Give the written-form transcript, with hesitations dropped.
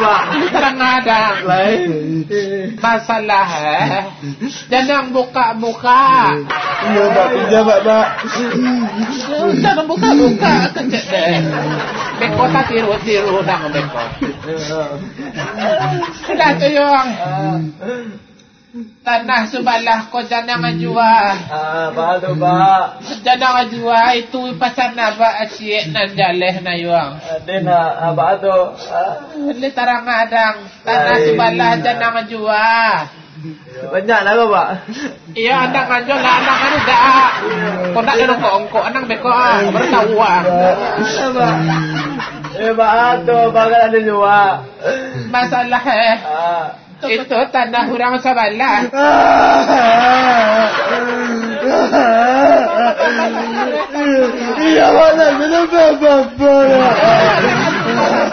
Pak? Kadang-kadang masalah jangan buka-buka. Iya Pak, pinjam Pak. Jangan buka-buka kecek deh. Beko tak tiru-tiru dah beko. Sudah tu yang tanah sebelah kau jangan jual. Pak tu Pak. Jangan jual itu pasal nak asyik nan jaleh na yuang. Ada nak Pak tu. Le tarang adang tanah sebelah jangan jual. Banyak lah Pak. Iya andang anjol lah andang anu dah. Kau nak ada ongko andang beko baru tahu Pak tu bakal ada jual. Masalah itu tanah orang sebelah. Iya mana kenapa Bapak?